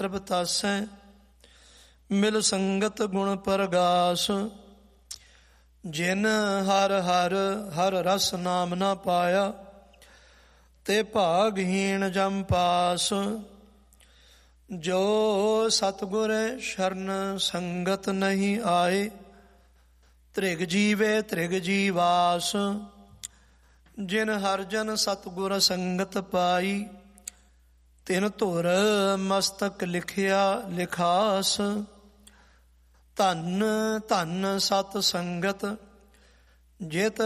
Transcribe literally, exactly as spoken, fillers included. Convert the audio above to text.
ਬਤਾਸੈ ਮਿਲ ਸੰਗਤ ਗੁਣ ਪਰਗਾਸ। ਜਿਨ ਹਰ ਹਰ ਹਰ ਰਸ ਨਾਮ ਨਾ ਪਾਇਆ ਤੇ ਭਾਗਹੀਣ ਜਮ ਪਾਸ। ਜੋ ਸਤਿਗੁਰ ਸ਼ਰਨ ਸੰਗਤ ਨਹੀਂ ਆਏ ਤ੍ਰਿਗ ਜੀਵੇ ਤ੍ਰਿਗ ਜੀਵਾਸ। ਜਿਨ ਹਰ ਜਨ ਸਤਿਗੁਰ ਸੰਗਤ ਪਾਈ ਤਿਨ ਧੁਰ ਮਸਤਕ ਲਿਖਿਆ ਲਿਖਾਸ। ਧੰਨ ਧੰਨ ਸਤ ਸੰਗਤ ਜਿਤ